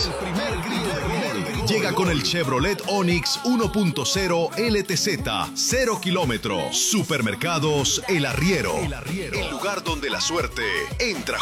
Llega con el Chevrolet Onix 1.0 LTZ, 0 kilómetros. Supermercados El Arriero. El lugar donde la suerte entra